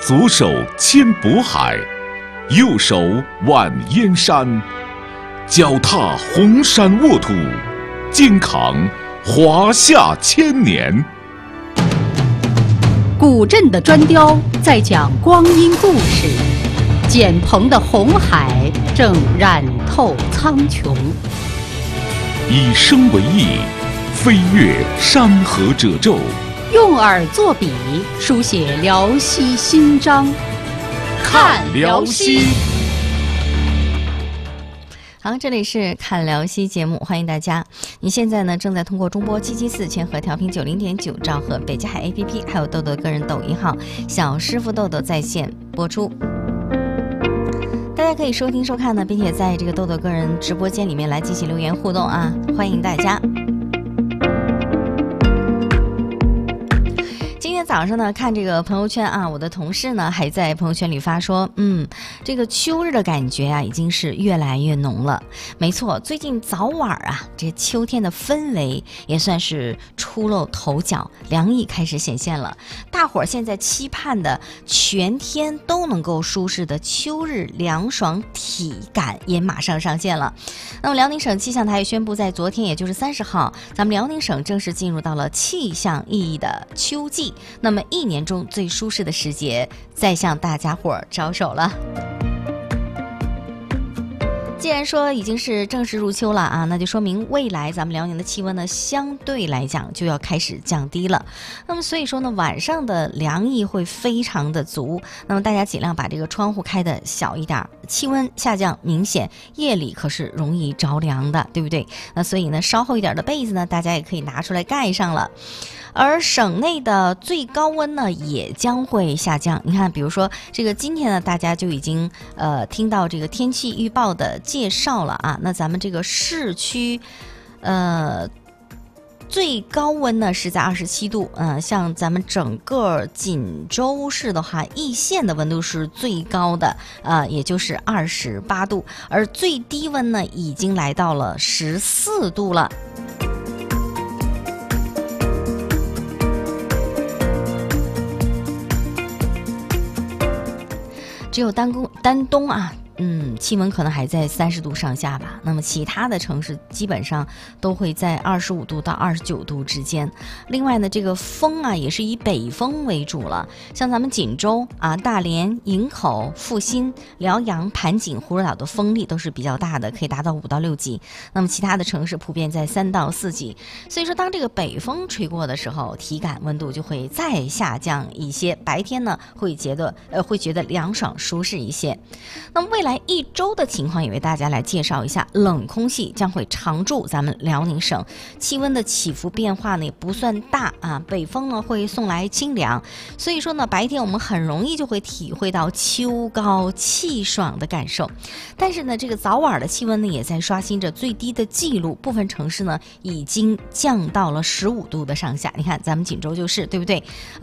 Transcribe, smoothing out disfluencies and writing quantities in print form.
左手牵渤海，右手挽燕山，脚踏红山沃土，肩扛华夏千年。 古镇的砖雕在讲光阴故事，简鹏的红海正染透苍穹。 以声为翼，飞越山河褶皱； 用耳作笔，书写辽西新章。 看辽西。 好，这里是看辽西节目，欢迎大家。你现在呢正在通过中波774千赫调频90.9兆赫北极海 APP， 还有豆豆个人抖音号小师傅豆豆在线播出。大家可以收听收看呢，并且在这个豆豆个人直播间里面来进行留言互动啊，欢迎大家。今天早上呢，看这个朋友圈啊，我的同事呢还在朋友圈里发说，这个秋日的感觉啊，已经是越来越浓了。没错，最近早晚啊，这秋天的氛围也算是初露头角，凉意开始显现了。大伙儿现在期盼的全天都能够舒适的秋日凉爽体感也马上上线了。那么辽宁省气象台宣布，在昨天，也就是30号，咱们辽宁省正式进入到了气象意义的秋季。那么一年中最舒适的时节，再向大家伙儿招手了。既然说已经是正式入秋了啊，那就说明未来咱们辽宁的气温呢，相对来讲就要开始降低了。那么所以说呢，晚上的凉意会非常的足。那么大家尽量把这个窗户开的小一点，气温下降明显，夜里可是容易着凉的，对不对？那所以呢，稍厚一点的被子呢，大家也可以拿出来盖上了。而省内的最高温呢也将会下降。你看，比如说这个今天呢，大家就已经听到这个天气预报的介绍了啊。那咱们这个市区最高温呢是在27度，像咱们整个锦州市的话，易县的温度是最高的，也就是28度，而最低温呢已经来到了14度了。只有丹东啊，气温可能还在30度上下吧。那么其他的城市基本上都会在25度到29度之间。另外呢，这个风啊也是以北风为主了。像咱们锦州啊、大连、营口、阜新、辽阳、盘锦、葫芦岛的风力都是比较大的，可以达到5到6级。那么其他的城市普遍在3到4级。所以说，当这个北风吹过的时候，体感温度就会再下降一些。白天呢会觉得凉爽舒适一些。那么未来1周的情况也为大家来介绍一下，冷空气将会常驻咱们辽宁省，气温的起伏变化呢也不算大啊，北风呢会送来清凉，所以说呢白天我们很容易就会体会到秋高气爽的感受。但是呢这个早晚的气温呢也在刷新着最低的记录，部分城市呢已经降到了15度的上下。你看咱们锦州就是，对不对